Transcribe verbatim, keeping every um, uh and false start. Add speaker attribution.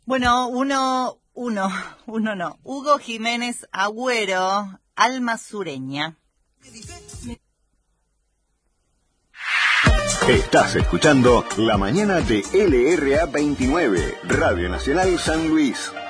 Speaker 1: Bueno, uno, uno, uno no. Hugo Jiménez Agüero, Alma Sureña.
Speaker 2: Estás escuchando La Mañana de L R A veintinueve, Radio Nacional San Luis.